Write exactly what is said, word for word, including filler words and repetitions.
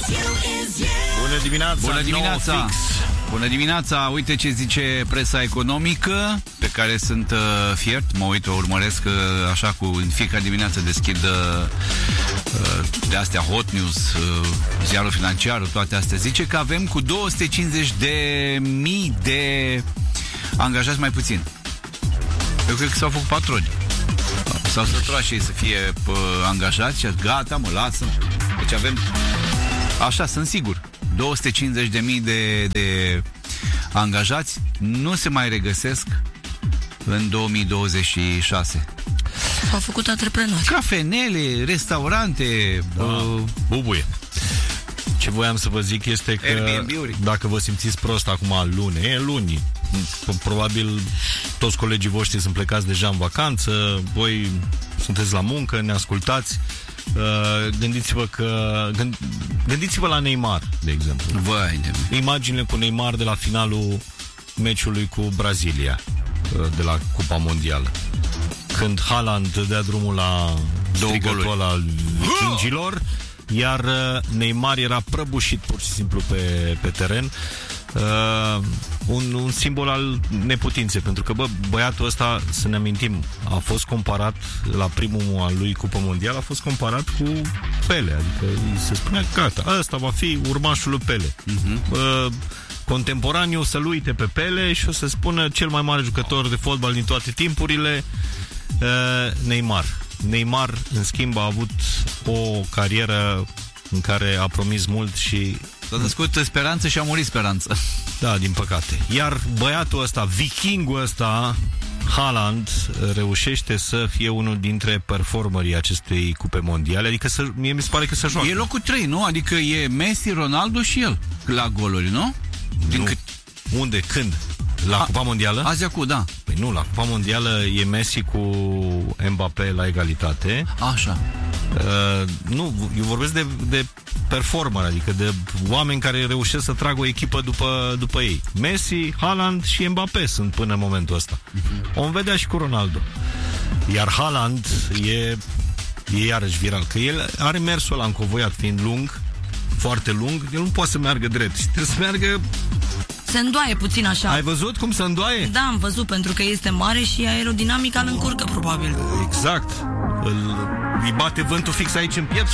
Bună dimineața! Bună dimineața! Bună dimineața! Uite ce zice presa economică, pe care sunt uh, fiert, mă uit, o urmăresc uh, așa cu în fiecare dimineață deschid uh, de astea Hot News, uh, ziarul financiar, toate astea. Zice că avem cu două sute cincizeci de mii de angajați mai puțin. Eu cred că s-au făcut patroni. S-au săturat și ei să fie uh, angajați și gata, mă, lasă. Deci avem, așa, sunt sigur, două sute cincizeci de mii de, de angajați nu se mai regăsesc în două mii douăzeci și șase. Au făcut antreprenori. Cafenele, restaurante, da. uh, bubuie. Ce voiam să vă zic este că Airbnb-uri. Dacă vă simțiți prost acum luni, e luni, probabil toți colegii voștri sunt plecați deja în vacanță, voi sunteți la muncă, ne ascultați. Uh, gândiți-vă că gând, gândiți-vă la Neymar, de exemplu. Vai de... Imaginile cu Neymar de la finalul meciului cu Brazilia, uh, de la Cupa Mondială, când Haaland dădea drumul la strigătul ăla al vikingilor, iar uh, Neymar era prăbușit pur și simplu pe, pe teren. Uh, un, un simbol al neputinței, pentru că bă, băiatul ăsta, să ne amintim, a fost comparat la primul al lui Cupă Mondială, a fost comparat cu Pele, adică se spunea gata, ăsta va fi urmașul lui Pele. uh-huh. uh, Contemporaniu să-l uite pe Pele și o să spună cel mai mare jucător de fotbal din toate timpurile, uh, Neymar. Neymar, în schimb, a avut o carieră în care a promis mult și s-a născut speranță și a murit speranță. Da, din păcate. Iar băiatul ăsta, vikingul ăsta, Haaland, reușește să fie unul dintre performerii acestei cupe mondiale. Adică să, mie mi se pare că se joacă. E locul trei, nu? Adică e Messi, Ronaldo și el la goluri, nu? Din nu. Cât... Unde? Când? La a, Cupa Mondială? Azi acum, da. Păi nu, la Cupa Mondială e Messi cu Mbappé la egalitate. Așa. Uh, nu, eu vorbesc de, de performer, adică de oameni care reușesc să tragă o echipă după, după ei. Messi, Haaland și Mbappé sunt până în momentul ăsta. Uh-huh. O vedea și cu Ronaldo. Iar Haaland e, e iarăși viral, că el are mersul ăla încovoiat, fiind lung, foarte lung, el nu poate să meargă drept și trebuie să meargă... Se îndoaie puțin așa. Ai văzut cum se îndoaie? Da, am văzut, pentru că este mare și aerodinamica îl încurcă, probabil. Exact. Îl, îi bate vântul fix aici în piept